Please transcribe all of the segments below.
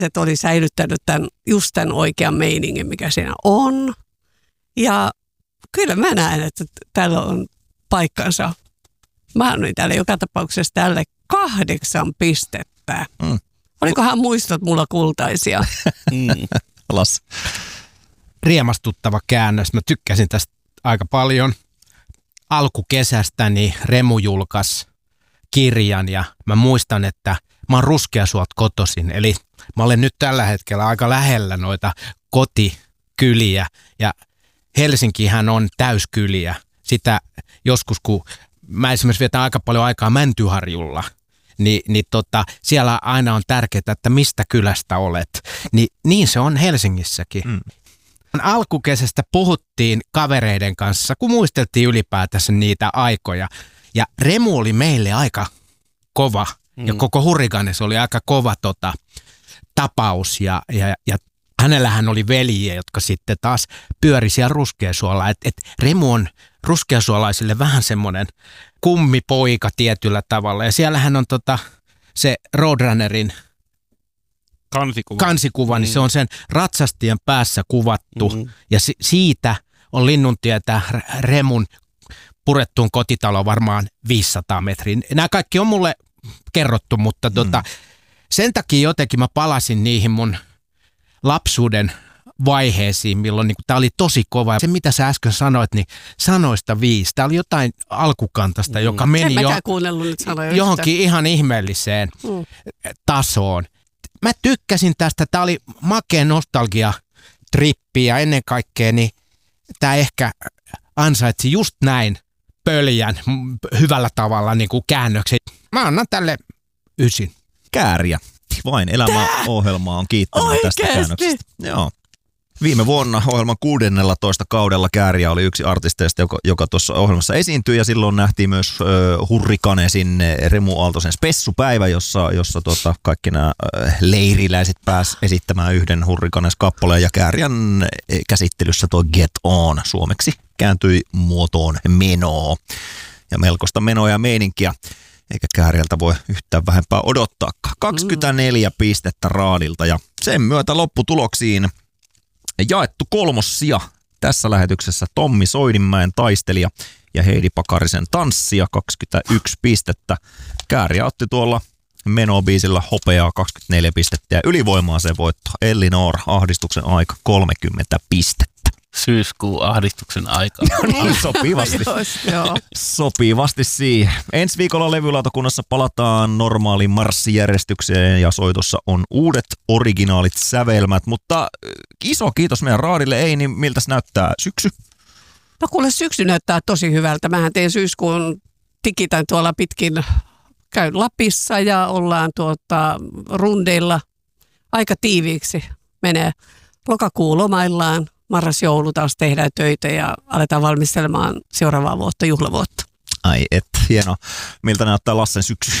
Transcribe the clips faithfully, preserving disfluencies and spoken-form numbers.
että oli säilyttänyt tämän, just tämän oikean meiningin, mikä siinä on. Ja kyllä mä näen, että täällä on paikkansa. Mä annoin täällä joka tapauksessa tälle kahdeksan pistettä. Mm. Olikohan muistot mulla kultaisia? Mm. Alas. Riemastuttava käännös. Mä tykkäsin tästä aika paljon. Alkukesästäni Remu julkaisi kirjan ja mä muistan, että mä oon Ruskeasuolta kotoisin. Eli mä olen nyt tällä hetkellä aika lähellä noita kotikyliä ja Helsinkihän on täyskyliä. Sitä joskus, kun mä esimerkiksi vietän aika paljon aikaa Mäntyharjulla, niin, niin tota, siellä aina on tärkeää, että mistä kylästä olet. Ni, niin se on Helsingissäkin. Mm. Alkukesästä puhuttiin kavereiden kanssa, kun muisteltiin ylipäätänsä niitä aikoja. Ja Remu oli meille aika kova mm. ja koko Hurricanes oli aika kova tota, tapaus ja, ja, ja hänellähän oli veljiä, jotka sitten taas pyöri siellä Ruskeasuolla. Et, et Remu on ruskeasuolaisille vähän semmoinen kummipoika tietyllä tavalla. Ja siellähän on tota, se Roadrunnerin kansikuva, kansikuva mm. niin se on sen ratsastijan päässä kuvattu. Mm. Ja si- siitä on Linnuntietä Remun purettuun kotitaloon varmaan viisisataa metriä. Nämä kaikki on mulle kerrottu, mutta mm. tota, sen takia jotenkin mä palasin niihin mun lapsuuden vaiheisiin, milloin niin tämä oli tosi kova. Se, mitä sä äsken sanoit, niin sanoista viisi. Tämä oli jotain alkukantasta, mm. joka meni jo johonkin ihan ihmeelliseen mm. tasoon. Mä tykkäsin tästä. Tämä oli makea nostalgia-trippi ja ennen kaikkea niin tämä ehkä ansaitsi just näin pöljän hyvällä tavalla niin kuin käännöksen. Mä annan tälle ysin. Kääriä. Vain elämäohjelma on kiittänyt Oikeesti? tästä käännöksestä. Joo. Viime vuonna ohjelman kuudennellatoista kaudella Kääriä oli yksi artisteista, joka, joka tuossa ohjelmassa esiintyi, ja silloin nähtiin myös äh, Hurricanesin Remu Aaltosen spessupäivä, jossa, jossa tota, kaikki nämä äh, leiriläiset pääsivät esittämään yhden Hurricanes-kappaleen, ja Kääriän käsittelyssä tuo Get On suomeksi kääntyi muotoon menoo. Ja melkoista menoa ja meininkiä. Eikä Kääriältä voi yhtään vähempää odottaa. kaksikymmentäneljä mm. pistettä raadilta ja sen myötä lopputuloksiin jaettu kolmossia tässä lähetyksessä Tommi Soidinmäen Taistelija ja Heidi Pakarisen Tanssija kaksikymmentäyksi pistettä. Kääriä otti tuolla menobiisillä hopeaa kaksikymmentäneljä pistettä ja ylivoimaaseen voitto Elinor Ahdistuksen aika kolmekymmentä pistettä. Syyskuun ahdistuksen aikaa. No, sopivasti. Sopivasti siihen. Ensi viikolla levylautakunnassa palataan normaaliin marssijärjestykseen ja soitossa on uudet originaalit sävelmät, mutta iso kiitos meidän raadille. Ei, niin miltä se näyttää syksy? No kuule, syksy näyttää tosi hyvältä. Mähän teen syyskuun tikitän tuolla pitkin, käyn Lapissa ja ollaan tuota rundeilla aika tiiviiksi. Menee lokakuu lomaillaan. Marras-joulu taas tehdään töitä ja aletaan valmistelemaan seuraavaa vuotta, juhlavuotta. Ai et, hieno. Miltä näyttää Lassen syksy?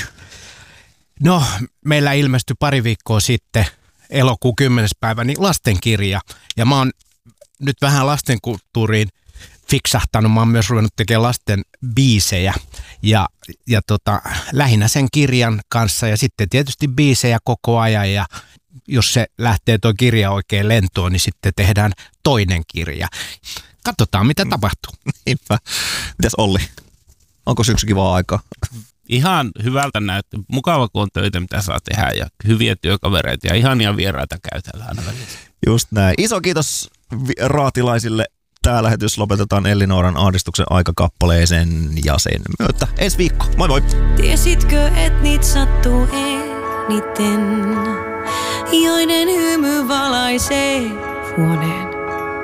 No, meillä ilmestyi pari viikkoa sitten elokuun kymmenes päivä niin lastenkirja. Ja mä oon nyt vähän lastenkulttuuriin fiksahtanut. Mä oon myös ruvennut tekemään lasten biisejä ja, ja tota, lähinnä sen kirjan kanssa ja sitten tietysti biisejä koko ajan ja jos se lähtee tuo kirja oikein lentoon, niin sitten tehdään toinen kirja. Katsotaan, mitä tapahtuu. Niinpä. Mitäs Olli? Onko syksy kivaa aikaa? Ihan hyvältä näyttää. Mukava, kun on töitä, mitä saa tehdä ja hyviä työkavereita ja ihania vieraita käytellä aina välissä. Just näin. Iso kiitos raatilaisille. Tämä lähetys lopetetaan Elinoran Ahdistuksen aikakappaleeseen ja sen myötä ensi viikko. Moi moi! Tiesitkö, et niitä sattuu eniten, joiden hymy valaisee huoneen?